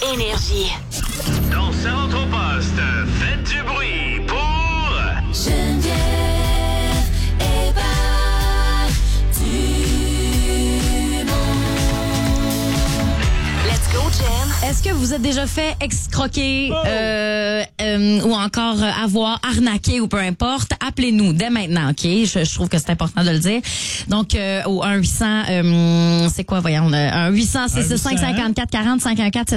Énergie. Donc, ça rentre au poste. Faites du bruit pour... Geneviève Hébert Dumont. Let's go, Jen. Est-ce que vous êtes déjà fait escroquer ou encore avoir arnaqué ou peu importe? Appelez-nous dès maintenant, OK? Je trouve que c'est important de le dire. Donc, au 1-800, c'est quoi, voyons, 1-800-665-5440,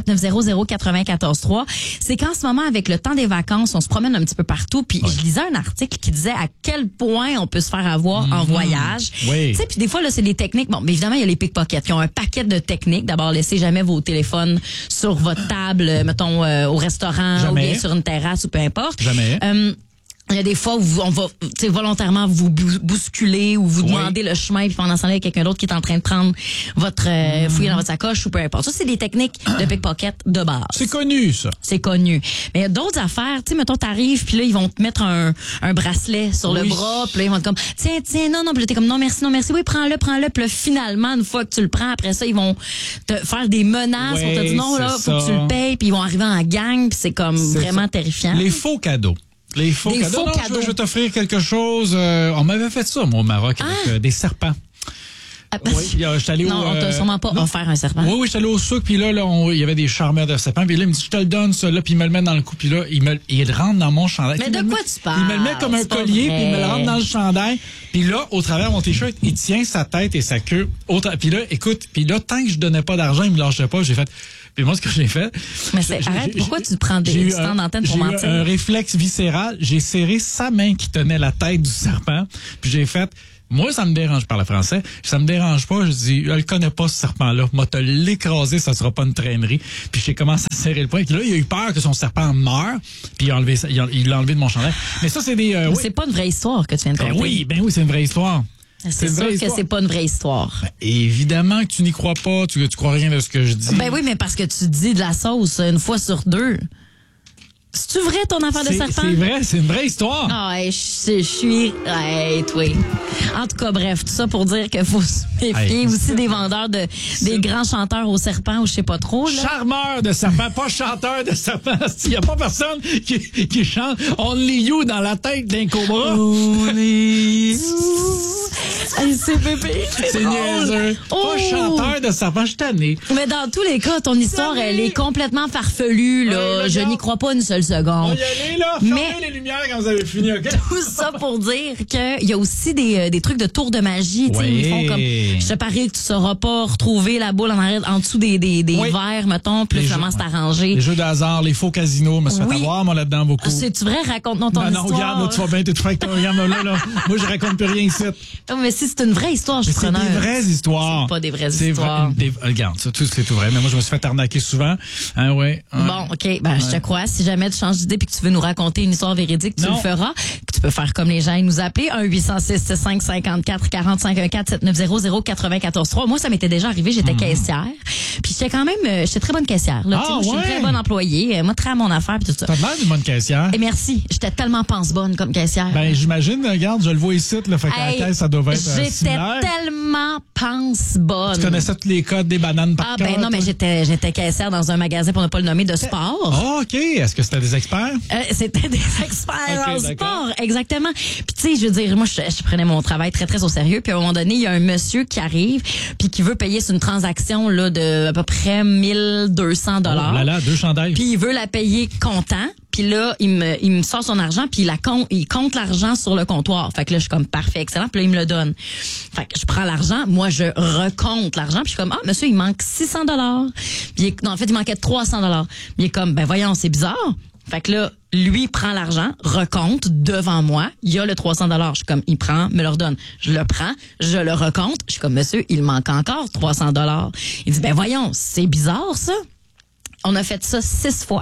514-790-0943. C'est qu'en ce moment, avec le temps des vacances, on se promène un petit peu partout. Puis je lisais un article qui disait à quel point on peut se faire avoir en voyage. Oui. Tu sais, puis des fois, là, c'est des techniques. Bon, mais évidemment, il y a les pickpockets qui ont un paquet de techniques. D'abord, laissez jamais vos téléphones sur votre table, mettons, au restaurant Jamais. ou bien sur une terrasse ou peu importe. Jamais. Il y a des fois où on va volontairement vous bousculer ou vous Oui. demander le chemin, puis pendant ce temps-là, il y a quelqu'un d'autre qui est en train de prendre votre fouiller dans votre sacoche ou peu importe. Ça, c'est des techniques de pickpocket de base. C'est connu, ça. C'est connu. Mais il y a d'autres affaires. Tu sais, mettons, t'arrives, puis là, ils vont te mettre un bracelet sur le Oui. bras, puis là, ils vont te comme, tiens, non, puis là, t'es comme, non, merci, oui, prends-le, puis là, finalement, une fois que tu le prends, après ça, ils vont te faire des menaces, Oui, on te dit, non, c'est là, faut ça. que tu le payes, puis ils vont arriver en gang, puis c'est comme C'est vraiment ça. terrifiant. Les faux cadeaux. Les faux Des cadeaux. faux Non, cadeaux. Je vais t'offrir quelque chose. On m'avait fait ça, moi, au Maroc, avec des serpents. Ah, Oui, j'étais allé non, au, on t'a sûrement pas non. offert un serpent. Oui, j'étais allé au souk, puis là, il y avait des charmeurs de serpents, puis là, il me dit, je te le donne, ça, là, puis il me le met dans le cou, puis là, il le rentre dans mon chandail. Mais Puis de il me quoi le met- tu parles? Il me le met comme un C'est pas collier, puis il me le vrai. rentre dans le chandail, puis là, au travers de mon t-shirt, il tient sa tête et sa queue. Puis là, écoute, puis là, tant que je donnais pas d'argent, il me lâchait pas, j'ai fait... Puis moi, ce que j'ai fait... Mais arrête, pourquoi tu prends du temps d'antenne pour mentir? J'ai eu un réflexe viscéral. J'ai serré sa main qui tenait la tête du serpent. Puis j'ai fait... Moi, ça me dérange, je parle français. Ça me dérange pas. Je dis, elle connaît pas ce serpent-là. Moi, te l'écraser, ça sera pas une traînerie. Puis j'ai commencé à serrer le poing. Puis là, il a eu peur que son serpent meure. Puis il l'a enlevé de mon chandail. Mais ça, c'est des... Mais oui. c'est pas une vraie histoire que tu viens de conter. Ben oui, c'est une vraie histoire. C'est une sûr vraie que histoire. c'est pas une vraie histoire. Ben, évidemment que tu n'y crois pas. Tu crois rien de ce que je dis. Ben oui, mais parce que tu dis de la sauce une fois sur deux. C'est-tu vrai ton affaire de serpent? C'est vrai, c'est une vraie histoire. Ah, hey, je suis... Hey, toi. En tout cas, bref, tout ça pour dire qu'il faut se méfier Hey. aussi des vendeurs des grands chanteurs au serpent ou je sais pas trop, là. Charmeur de serpent, pas chanteur de serpent. Il n'y a pas personne qui chante Only You dans la tête d'un cobra. Hey, c'est bébé. C'est drôle. niaiseux. Oh. Pas chanteur de serpent, je suis tanné. Mais dans tous les cas, ton histoire, elle est complètement farfelue, là. Ouais, Je regarde. n'y crois pas une seule On seconde. va y aller, là. Mais- Fermez les lumières quand vous avez fini, OK? Tout ça pour dire qu'il y a aussi des trucs de tour de magie. Tu sais, Oui. ils font comme, je te parie que tu sauras pas retrouver la boule en dessous des Oui. verres, mettons, puis Les là, comment jeux- c'est arrangé. Les jeux de hasard, les faux casinos, me suis fait Oui. avoir, moi, là-dedans, beaucoup. C'est-tu vrai? Raconte-nous ton Non, histoire. regarde, là, tu vas bien, t'es tout fait avec ton regarde, là. Moi, je raconte plus rien ici. Oh, mais si c'est une vraie histoire, je Mais suis c'est preneuse. des vraies histoires. C'est pas des vraies C'est histoires. regarde, ça, tout, c'est tout vrai. Mais moi, je me suis fait arnaquer souvent. Hein, ouais. Bon, OK, ben, je te crois. Si jamais tu changes d'idée puis que tu veux nous raconter une histoire véridique, tu Non. le feras. Tu peux faire comme les gens et nous appeler 1-800-665-5440-514-7900-943. Moi, ça m'était déjà arrivé. J'étais caissière. Puis j'étais quand même, j'étais très bonne caissière. Là, Ah, tu sais, je suis une ouais? très bonne employée. Moi, très à mon affaire puis tout ça. T'as l'air d'une bonne caissière. Et merci. J'étais tellement pense-bonne comme caissière. Ben, j'imagine, regarde, je le vois ici, là, fait qu'à la Hey, caisse, ça doit être j'étais similaire. tellement pense-bonne. Tu connaissais tous les codes des bananes par Ah, cœur, ben non, mais toi? j'étais caissière dans un magasin, pour ne pas le nommer, de sport. Ah, OK. Est-ce que c'était des experts? C'était des experts Ok, en d'accord. sport, exactement. Puis tu sais, je veux dire, moi, je prenais mon travail très, très au sérieux. Puis à un moment donné, il y a un monsieur qui arrive, puis qui veut payer sur une transaction là de à peu près 1200 $. Oh là là, 2 chandails. Puis il veut la payer comptant. Puis là, il me sort son argent, puis il compte l'argent sur le comptoir. Fait que là, je suis comme parfait, excellent. Puis là, il me le donne. Fait que je prends l'argent, moi, je recompte l'argent, puis je suis comme, ah, monsieur, il manque 600 $. Puis non, en fait, il manquait 300 $. Il est comme, ben voyons, c'est bizarre. Fait que là, lui prend l'argent, recompte devant moi. Il y a le 300 $. Je suis comme, il prend, me le redonne. Je le prends, je le recompte. Je suis comme, monsieur, il manque encore 300 $. Il dit, ben voyons, c'est bizarre, ça. On a fait ça 6 fois.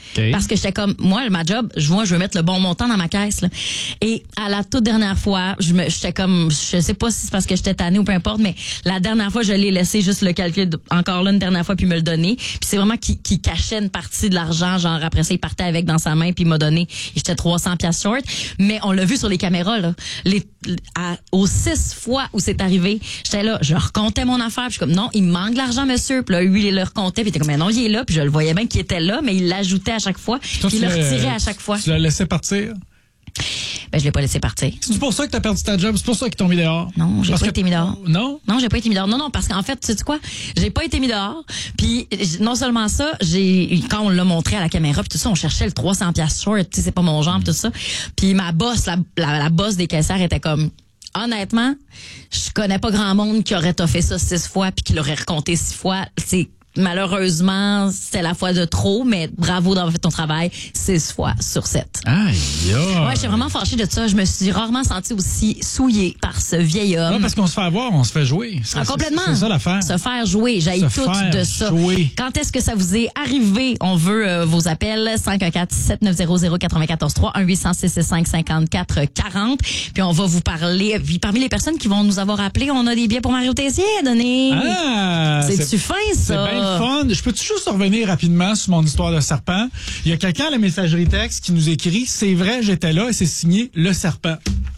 OK. Parce que j'étais comme, moi, ma job, je veux mettre le bon montant dans ma caisse, là. Et à la toute dernière fois, j'étais comme, je sais pas si c'est parce que j'étais tannée ou peu importe, mais la dernière fois, je l'ai laissé juste le calculer encore là une dernière fois puis me le donner. Puis c'est vraiment qui cachait une partie de l'argent, genre après ça, il partait avec dans sa main puis il m'a donné, j'étais 300 piastres short. Mais on l'a vu sur les caméras, là. Aux 6 fois où c'est arrivé, j'étais là, je recomptais mon affaire, puis je suis comme, non, il me manque de l'argent, monsieur. Puis là, lui, il le recomptait, puis il était comme, mais non, il est là, puis je le voyais bien qu'il était là, mais il l'ajoutait à chaque fois, puis il le retirait à chaque fois. Tu l'as laissé partir? Ben, je l'ai pas laissé partir. C'est pour ça que t'as perdu ta job? C'est pour ça qu'ils t'ont mis dehors? Non, j'ai pas été mis dehors. Non? Non, j'ai pas été mis dehors. Non, parce qu'en fait, tu sais quoi? J'ai pas été mis dehors. Puis non seulement ça, quand on l'a montré à la caméra, puis tout ça, on cherchait le 300 piastres short, tu sais, c'est pas mon genre, tout ça. Puis ma boss, la boss des caissières était comme, honnêtement, je connais pas grand monde qui aurait fait ça 6 fois puis qui l'aurait recompté 6 fois. C'est malheureusement, c'était la fois de trop, mais bravo d'avoir fait ton travail 6 fois sur 7. Aïe, Ouais, j'étais vraiment fâchée de ça. Je me suis rarement sentie aussi souillée par ce vieil homme. Non, parce qu'on se fait avoir, on se fait jouer. Complètement. C'est ça l'affaire. Se faire jouer. J'haïs tout de ça. Jouer. Quand est-ce que ça vous est arrivé? On veut vos appels. 514-7900-943, 1-800-665-5440. Puis on va vous parler. Puis parmi les personnes qui vont nous avoir appelés, on a des billets pour Mario Tessier à donner. Ah! C'est-tu fin, ça? C'est bien le fun. Je peux-tu juste revenir rapidement sur mon histoire de serpent? Il y a quelqu'un à la messagerie texte qui nous écrit « C'est vrai, j'étais là » et c'est signé « Le Serpent ».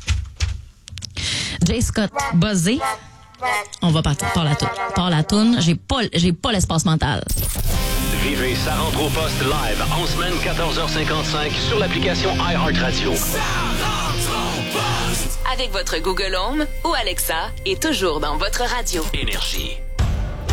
Jay Scott, buzzé. On va partir par la toune. Par la toune, j'ai pas l'espace mental. Vivez Ça rentre au poste live en semaine 14h55 sur l'application iHeartRadio. Avec votre Google Home ou Alexa et toujours dans votre radio. Énergie.